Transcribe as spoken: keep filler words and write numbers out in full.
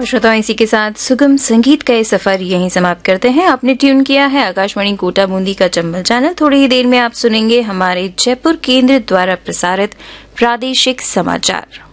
श्रोताओं, इसी के साथ सुगम संगीत का ये सफर यहीं समाप्त करते हैं। आपने ट्यून किया है आकाशवाणी कोटा बूंदी का चंबल चैनल। थोड़ी ही देर में आप सुनेंगे हमारे जयपुर केंद्र द्वारा प्रसारित प्रादेशिक समाचार।